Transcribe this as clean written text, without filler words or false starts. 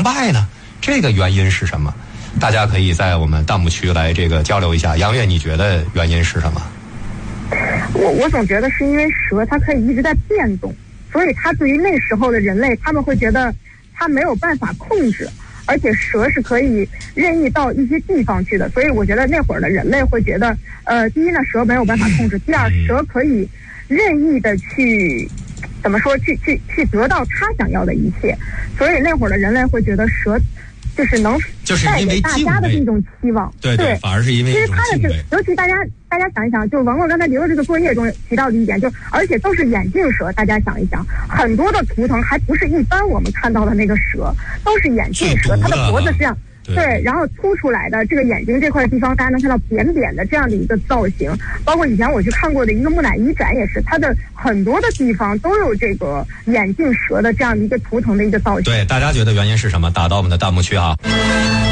败呢？这个原因是什么？大家可以在我们弹幕区来这个交流一下。杨月，你觉得原因是什么？ 我总觉得是因为蛇它可以一直在变动，所以它对于那时候的人类，他们会觉得它没有办法控制，而且蛇是可以任意到一些地方去的，所以我觉得那会儿的人类会觉得，第一呢，蛇没有办法控制；第二，蛇可以任意的去怎么说，去得到他想要的一切，所以那会儿的人类会觉得蛇就是能带给大家的这种期望。 对，反而是因为其实他的尤其大家想一想，就王刚才留的这个作业中提到的一点，就而且都是眼镜蛇，大家想一想，很多的图腾还不是一般我们看到的那个蛇，都是眼镜蛇，它的脖子是这样。对，然后凸出来的这个眼睛这块地方，大家能看到扁扁的这样的一个造型。包括以前我去看过的一个木乃伊展，也是它的很多的地方都有这个眼镜蛇的这样的一个图腾的一个造型。 对，大家觉得原因是什么？打到我们的弹幕区啊。